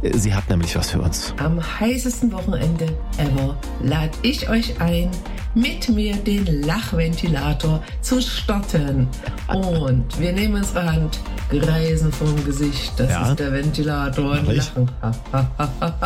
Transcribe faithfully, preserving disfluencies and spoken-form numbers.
Sie hat nämlich was für uns. Am heißesten Wochenende ever lade ich euch ein, mit mir den Lachventilator zu starten. Und wir nehmen unsere Hand, greisen vom Gesicht. Das ja. ist der Ventilator und lachen.